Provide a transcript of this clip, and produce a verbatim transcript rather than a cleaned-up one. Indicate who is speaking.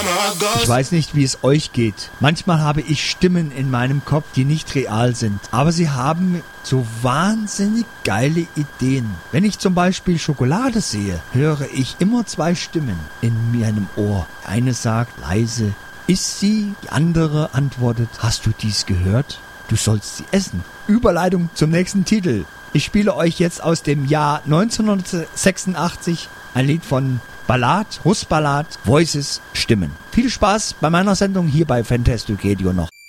Speaker 1: Ich weiß nicht, wie es euch geht. Manchmal habe ich Stimmen in meinem Kopf, die nicht real sind. Aber sie haben so wahnsinnig geile Ideen. Wenn ich zum Beispiel Schokolade sehe, höre ich immer zwei Stimmen in meinem Ohr. Eine sagt leise, iss sie. Die andere antwortet, hast du dies gehört? Du sollst sie essen. Überleitung zum nächsten Titel. Ich spiele euch jetzt aus dem Jahr neunzehnhundertsechsundachtzig ein Lied von Ballad, Russballad, Voices, Stimmen. Viel Spaß bei meiner Sendung hier bei Fantastic Radio noch.